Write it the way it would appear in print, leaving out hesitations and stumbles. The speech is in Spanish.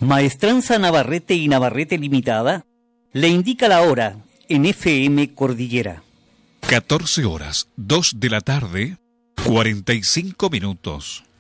Maestranza Navarrete y Navarrete Limitada le indica la hora en FM Cordillera. 14 horas, 2 de la tarde, 45 minutos.